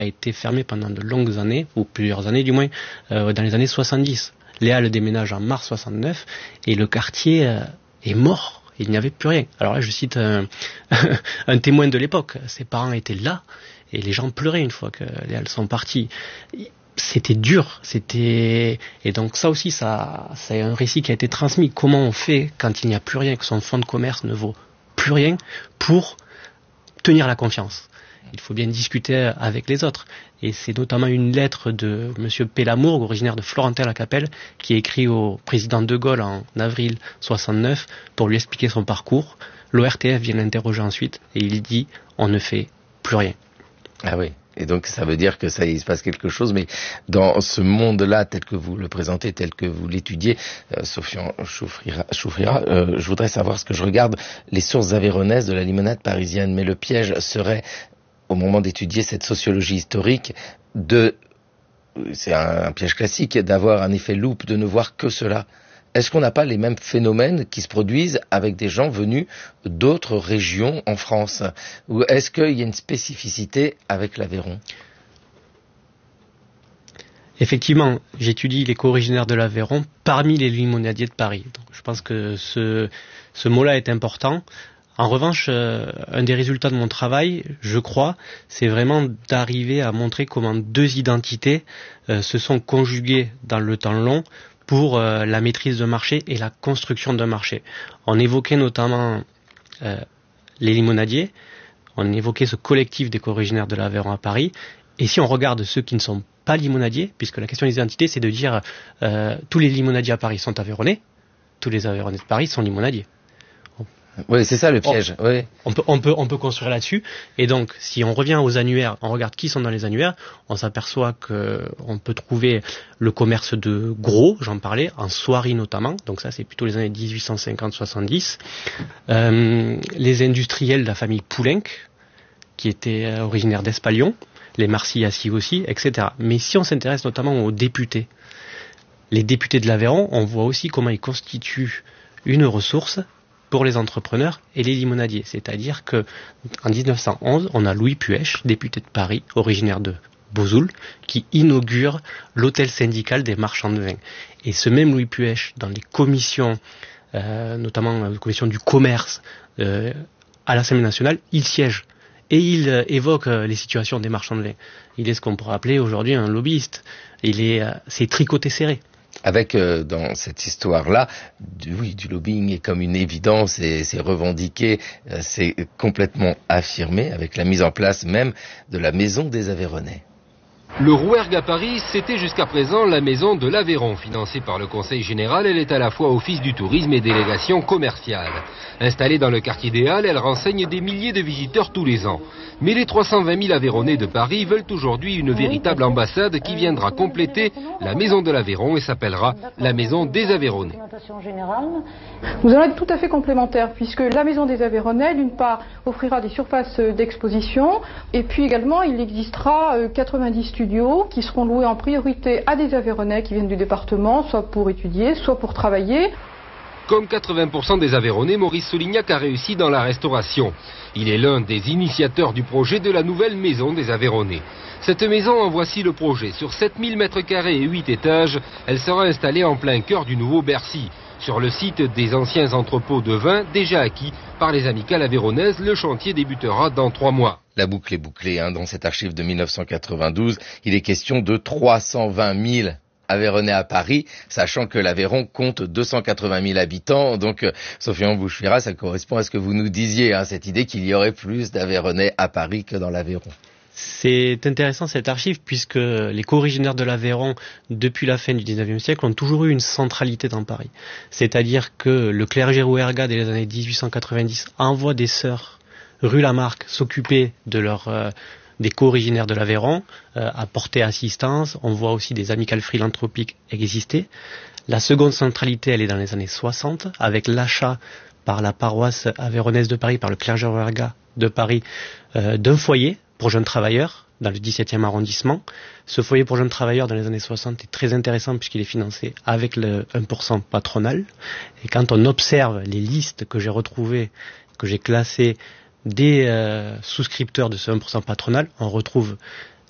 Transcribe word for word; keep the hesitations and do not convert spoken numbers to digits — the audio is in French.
a été fermé pendant de longues années, ou plusieurs années du moins, euh, dans les années soixante-dix. Léa le déménage en mars soixante-neuf et le quartier euh, est mort. Il n'y avait plus rien. Alors là, je cite un, un témoin de l'époque. Ses parents étaient là et les gens pleuraient une fois que les Halles sont partis. C'était dur, c'était et donc ça aussi, ça, c'est un récit qui a été transmis. Comment on fait quand il n'y a plus rien, que son fonds de commerce ne vaut plus rien, pour tenir la confiance. Il faut bien discuter avec les autres. Et c'est notamment une lettre de Monsieur Pélamourgue, originaire de Florentin-la-Capelle, qui écrit au président de Gaulle en avril soixante-neuf pour lui expliquer son parcours. L'O R T F vient l'interroger ensuite et il dit « on ne fait plus rien ». Ah oui. Et donc ça veut dire que ça il se passe quelque chose, mais dans ce monde-là, tel que vous le présentez, tel que vous l'étudiez, euh, Sofian Choufrira, Choufrira euh, je voudrais savoir ce que je regarde, les sources aveyronaises de la limonade parisienne, mais le piège serait, au moment d'étudier cette sociologie historique, de, c'est un, un piège classique, d'avoir un effet loupe, de ne voir que cela. Est-ce qu'on n'a pas les mêmes phénomènes qui se produisent avec des gens venus d'autres régions en France? Ou est-ce qu'il y a une spécificité avec l'Aveyron? Effectivement, j'étudie les co-originaires de l'Aveyron parmi les limonadiers de Paris. Donc, je pense que ce, ce mot-là est important. En revanche, euh, un des résultats de mon travail, je crois, c'est vraiment d'arriver à montrer comment deux identités euh, se sont conjuguées dans le temps long pour euh, la maîtrise de marché et la construction d'un marché. On évoquait notamment euh, les limonadiers, on évoquait ce collectif des co-originaires de l'Aveyron à Paris, et si on regarde ceux qui ne sont pas limonadiers, puisque la question des identités, c'est de dire euh, tous les limonadiers à Paris sont aveyronnais, tous les aveyronnais de Paris sont limonadiers. Oui, c'est ça le piège. On, oui. on, peut, on, peut, on peut construire là-dessus. Et donc, si on revient aux annuaires, on regarde qui sont dans les annuaires, on s'aperçoit qu'on peut trouver le commerce de gros, j'en parlais, en Soieries notamment. Donc ça, c'est plutôt les années dix-huit cent cinquante soixante-dix. Euh, les industriels de la famille Poulenc, qui étaient originaires d'Espalion, les Marcillassi aussi, et cetera. Mais si on s'intéresse notamment aux députés, les députés de l'Aveyron, on voit aussi comment ils constituent une ressource pour les entrepreneurs et les limonadiers. C'est-à-dire que en dix-neuf cent onze, on a Louis Puech, député de Paris, originaire de Bozoul, qui inaugure l'hôtel syndical des marchands de vin. Et ce même Louis Puech, dans les commissions, euh, notamment la commission du commerce euh, à l'Assemblée nationale, il siège. Et il euh, évoque euh, les situations des marchands de vin. Il est ce qu'on pourrait appeler aujourd'hui un lobbyiste. Il est, euh, c'est tricoté serré. Avec, euh, dans cette histoire-là, du, oui, du lobbying est comme une évidence et c'est revendiqué, euh, c'est complètement affirmé avec la mise en place même de la Maison des Aveyronnais. Le Rouergue à Paris, c'était jusqu'à présent la Maison de l'Aveyron. Financée par le Conseil général, elle est à la fois office du tourisme et délégation commerciale. Installée dans le quartier des Halles, elle renseigne des milliers de visiteurs tous les ans. Mais les trois cent vingt mille Aveyronnais de Paris veulent aujourd'hui une véritable ambassade qui viendra compléter la Maison de l'Aveyron et s'appellera la Maison des Aveyronnais. Nous allons être tout à fait complémentaires puisque la Maison des Aveyronnais, d'une part, offrira des surfaces d'exposition et puis également il existera quatre-vingt-dix studios qui seront loués en priorité à des Aveyronnais qui viennent du département, soit pour étudier, soit pour travailler. Comme quatre-vingts pour cent des Aveyronnais, Maurice Solignac a réussi dans la restauration. Il est l'un des initiateurs du projet de la nouvelle Maison des Aveyronnais. Cette maison, en voici le projet. Sur sept mille mètres carrés et huit étages, elle sera installée en plein cœur du nouveau Bercy. Sur le site des anciens entrepôts de vin déjà acquis par les amicales aveyronnaises, le chantier débutera dans trois mois. La boucle est bouclée, hein. Dans cet archive de mille neuf cent quatre-vingt-douze, il est question de trois cent vingt mille Aveyronnais à Paris, sachant que l'Aveyron compte deux cent quatre-vingt mille habitants. Donc, euh, Sofian Choufrira, ça correspond à ce que vous nous disiez, hein, cette idée qu'il y aurait plus d'Aveyronnais à Paris que dans l'Aveyron. C'est intéressant cette archive puisque les co-originaires de l'Aveyron, depuis la fin du dix-neuvième siècle, ont toujours eu une centralité dans Paris. C'est-à-dire que le clergé rouergat dès les années dix-huit cent quatre-vingt-dix envoie des sœurs rue Lamarck s'occuper de leur... Euh, des co-originaires de l'Aveyron, euh, apporter assistance. On voit aussi des amicales philanthropiques exister. La seconde centralité, elle est dans les années soixante, avec l'achat par la paroisse aveyronnaise de Paris, par le clergé rouergat de Paris, euh, d'un foyer pour jeunes travailleurs dans le dix-septième arrondissement. Ce foyer pour jeunes travailleurs dans les années soixante est très intéressant puisqu'il est financé avec le un pour cent patronal. Et quand on observe les listes que j'ai retrouvées, que j'ai classées, des euh, souscripteurs de ce un pour cent patronal, on retrouve